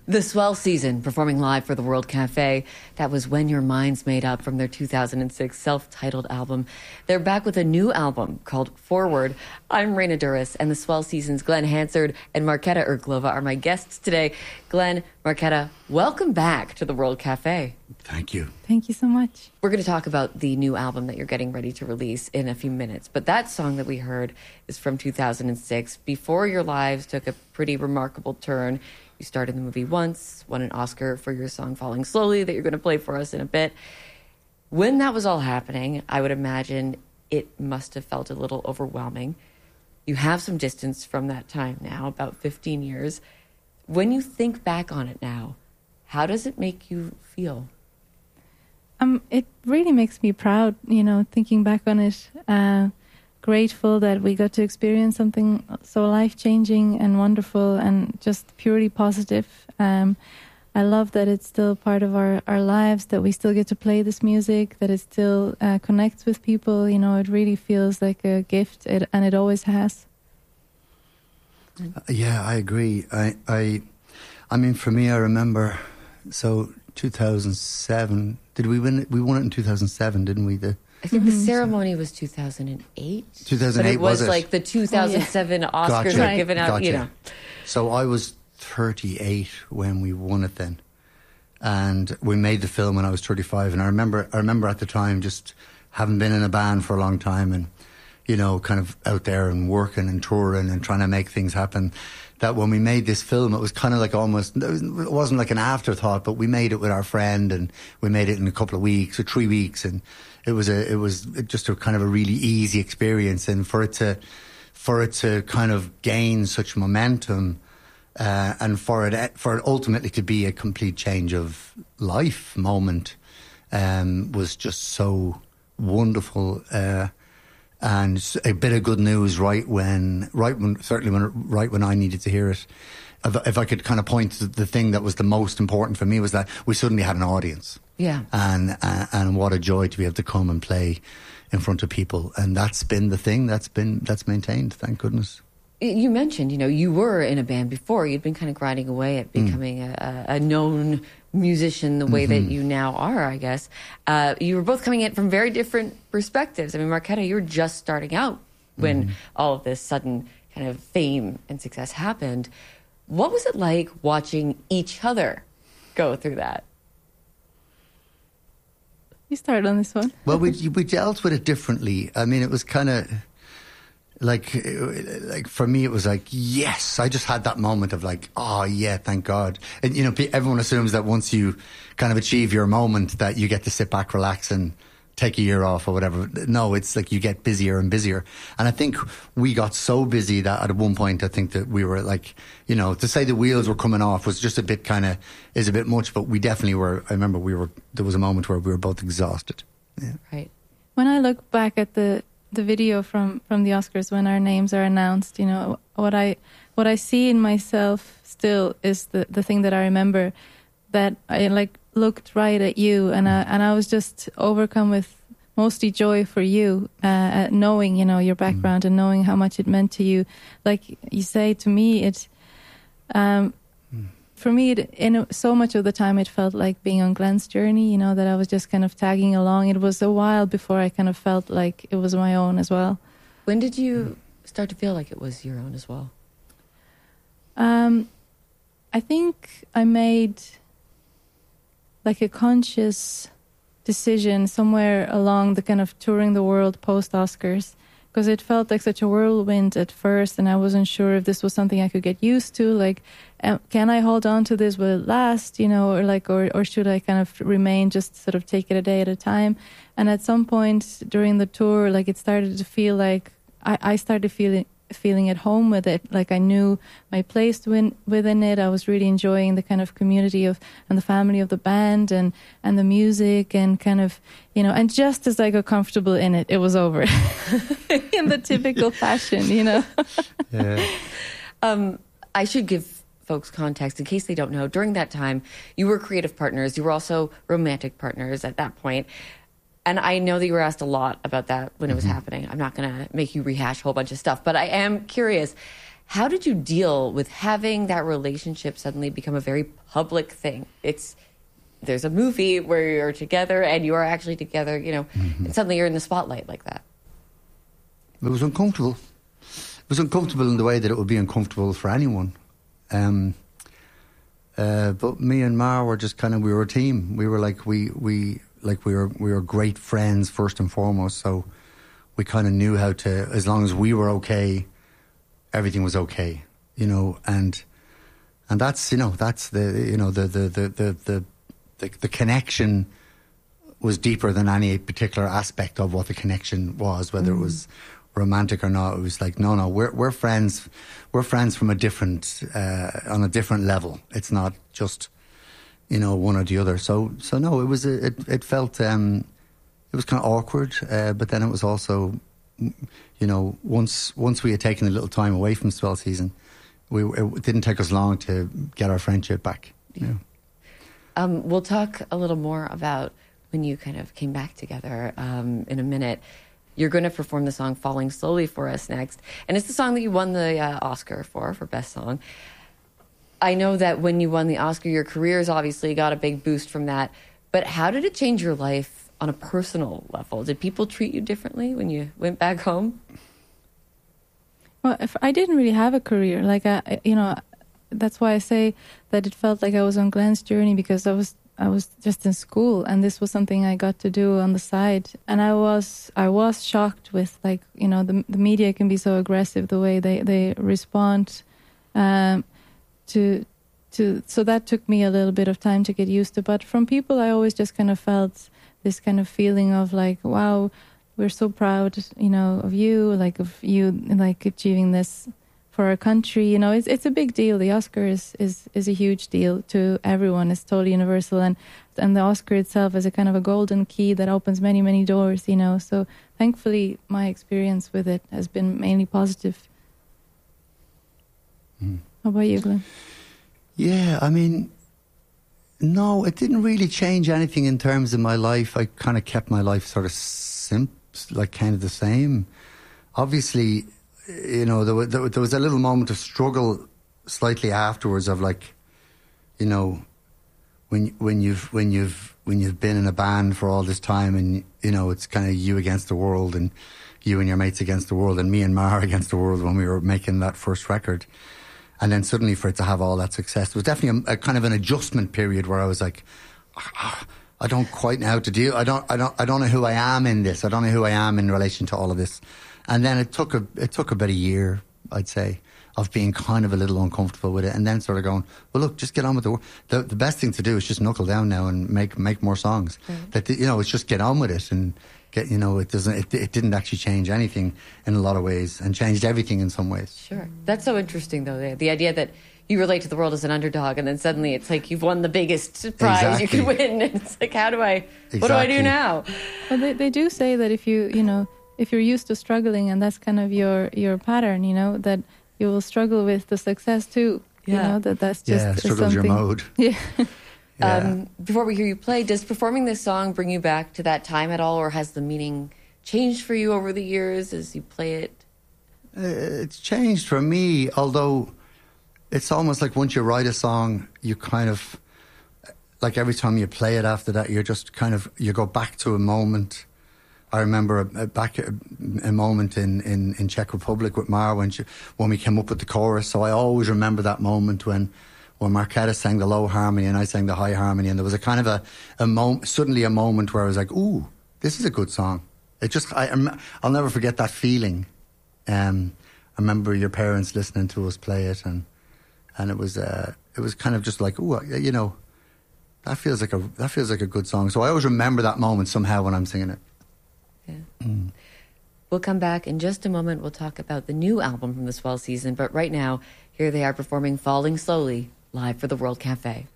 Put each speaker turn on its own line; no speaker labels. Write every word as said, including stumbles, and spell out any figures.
The Swell Season, performing live for the World Cafe. That was When Your Mind's Made Up from their two thousand six self-titled album. They're back with a new album called Forward. I'm Raina Duras, and the Swell Season's Glenn Hansard and Marketa Irglova are my guests today. Glenn, Marketa, welcome back to the World Cafe.
Thank you.
Thank you so much.
We're going to talk about the new album that you're getting ready to release in a few minutes. But that song that we heard is from two thousand six, before your lives took a pretty remarkable turn. You starred in the movie once, won an Oscar for your song Falling Slowly that you're going to play for us in a bit. When that was all happening, I would imagine it must have felt a little overwhelming. You have some distance from that time now, about fifteen years. When you think back on it now, how does it make you feel?
Um, it really makes me proud, you know, thinking back on it. Uh, grateful that we got to experience something so life-changing and wonderful and just purely positive. Um, I love that it's still part of our, our lives, that we still get to play this music, that it still uh, connects with people. You know, it really feels like a gift, it, and it always has.
Uh, yeah, I agree. I, I, I mean, for me, I remember, so two thousand seven, did we win it? We won it in two thousand seven, didn't we? The
I think mm-hmm. the ceremony was two thousand eight.
two thousand eight,
but it was,
was it?
like the two thousand seven oh, yeah. Oscars
gotcha.
were right. given out,
gotcha.
you know.
So I was thirty-eight when we won it then. And we made the film when I was thirty-five. And I remember, I remember at the time just having been in a band for a long time and, you know, kind of out there and working and touring and trying to make things happen, that when we made this film, it was kind of like almost, it wasn't like an afterthought, but we made it with our friend and we made it in a couple of weeks or three weeks. And it was a, it was just a kind of a really easy experience. And for it to, for it to kind of gain such momentum, uh, and for it, for it ultimately to be a complete change of life moment, um, was just so wonderful, uh, and a bit of good news right when, right when, certainly when, right when I needed to hear it. If, if I could kind of point to the thing that was the most important for me was that we suddenly had an audience.
Yeah.
And, uh, and what a joy to be able to come and play in front of people. And that's been the thing that's been, that's maintained, thank goodness.
You mentioned, you know, you were in a band before. You'd been kind of grinding away at becoming mm. a, a known musician the way mm-hmm. that you now are, I guess. Uh, you were both coming in from very different perspectives. I mean, Marketa, you were just starting out when mm. all of this sudden kind of fame and success happened. What was it like watching each other go through that?
You started on this one.
Well, we we dealt with it differently. I mean, it was kind of like, like for me, it was like, yes, I just had that moment of like, oh yeah, thank God. And you know, everyone assumes that once you kind of achieve your moment that you get to sit back, relax and take a year off or whatever. No, it's like you get busier and busier. And I think we got so busy that at one point, I think that we were like, you know, to say the wheels were coming off was just a bit kind of, is a bit much, but we definitely were, I remember we were, there was a moment where we were both exhausted. Yeah.
Right.
When I look back at the, the video from, from the Oscars when our names are announced, you know, what I, what I see in myself still is the, the thing that I remember, that I like looked right at you and I, and I was just overcome with mostly joy for you, uh, knowing, you know, your background mm. and knowing how much it meant to you. Like you say, to me, it, um, mm. for me, it, in so much of the time, it felt like being on Glenn's journey, you know, that I was just kind of tagging along. It was a while before I kind of felt like it was my own as well.
When did you start to feel like it was your own as well?
Um, I think I made like a conscious decision somewhere along the kind of touring the world post-Oscars, because it felt like such a whirlwind at first and I wasn't sure if this was something I could get used to. Like, um, can I hold on to this? Will it last? You know, or like, or, or should I kind of remain, just sort of take it a day at a time? And at some point during the tour, like it started to feel like I, I started feeling feeling at home with it. Like I knew my place win, within it. I was really enjoying the kind of community of and the family of the band and and the music and kind of, you know, and just as I got comfortable in it, it was over in the typical fashion, you know.
Yeah.
Um, I should give folks context in case they don't know. During that time, you were creative partners. You were also romantic partners at that point. And I know that you were asked a lot about that when it was mm-hmm. happening. I'm not going to make you rehash a whole bunch of stuff, but I am curious. How did you deal with having that relationship suddenly become a very public thing? It's there's a movie where you're together and you are actually together, you know, mm-hmm. and suddenly you're in the spotlight like that.
It was uncomfortable. It was uncomfortable in the way that it would be uncomfortable for anyone. Um, uh, but me and Mar were just kind of, we were a team. We were like, we, we, like we were, we were great friends first and foremost. So we kind of knew how to, as long as we were okay, everything was okay, you know, and, and that's, you know, that's the, you know, the, the, the, the, the, the, the connection was deeper than any particular aspect of what the connection was, whether mm. it was romantic or not. It was like, no, no, we're we're friends. We're friends from a different, uh, on a different level. It's not just, you know, one or the other. So, so no, it was, a, it, it felt, um, it was kind of awkward, uh, but then it was also, you know, once once we had taken a little time away from Swell Season, we it didn't take us long to get our friendship back. Yeah.
Um, we'll talk a little more about when you kind of came back together um, in a minute. You're going to perform the song Falling Slowly for us next. And it's the song that you won the uh, Oscar for, for Best Song. I know that when you won the Oscar, your career's obviously got a big boost from that. But how did it change your life on a personal level? Did people treat you differently when you went back home?
Well, if I didn't really have a career. Like, I, you know, that's why I say that it felt like I was on Glenn's journey, because I was I was just in school, and this was something I got to do on the side. And I was I was shocked with, like, you know, the the media can be so aggressive, the way they they respond um, to to. So that took me a little bit of time to get used to. But from people, I always just kind of felt this kind of feeling of like, wow, we're so proud, you know, of you, like of you, like achieving this for our country. You know, it's it's a big deal. The Oscar is, is, is a huge deal to everyone. It's totally universal. And and the Oscar itself is a kind of a golden key that opens many, many doors, you know. So thankfully, my experience with it has been mainly positive. Mm. How about you, Glenn?
Yeah, I mean, no, it didn't really change anything in terms of my life. I kind of kept my life sort of simple, like kind of the same. Obviously, you know, there was, there was a little moment of struggle slightly afterwards of like, you know, when when you've when you've when you've been in a band for all this time, and you know it's kind of you against the world, and you and your mates against the world, and me and Mar against the world when we were making that first record, and then suddenly for it to have all that success, it was definitely a, a kind of an adjustment period where I was like, ah, I don't quite know how to deal. I don't I don't I don't know who I am in this. I don't know who I am in relation to all of this. And then it took a it took about a year, I'd say, of being kind of a little uncomfortable with it, and then sort of going, well, look, just get on with the work. The, the best thing to do is just knuckle down now and make make more songs. Mm-hmm. That, you know, it's just get on with it and get, you know, it doesn't it, it didn't actually change anything in a lot of ways, and changed everything in some ways.
Sure, that's so interesting though. The, the idea that you relate to the world as an underdog, and then suddenly it's like you've won the biggest prize exactly. you could win. And it's like, how do I? Exactly. What do I do now?
Well, they they do say that if you you know. if you're used to struggling, and that's kind of your, your pattern, you know, that you will struggle with the success too. Yeah. You know, that that's just
yeah, struggle's your mode.
Yeah.
yeah.
Um, before we hear you play, does performing this song bring you back to that time at all, or has the meaning changed for you over the years as you play it?
Uh, it's changed for me, although it's almost like once you write a song, you kind of, like every time you play it after that, you're just kind of, you go back to a moment. I remember a, a back a, a moment in, in, in Czech Republic with Mar when she, when we came up with the chorus. So I always remember that moment when when Marketa sang the low harmony and I sang the high harmony, and there was a kind of a, a mo- suddenly a moment where I was like, "Ooh, this is a good song." It just I I'll never forget that feeling. Um, I remember your parents listening to us play it, and and it was uh, it was kind of just like, "Ooh, you know, that feels like a that feels like a good song." So I always remember that moment somehow when I'm singing it.
Yeah. Mm. We'll come back in just a moment. We'll talk about the new album from the Swell Season. But right now, here they are performing Falling Slowly live for the World Cafe.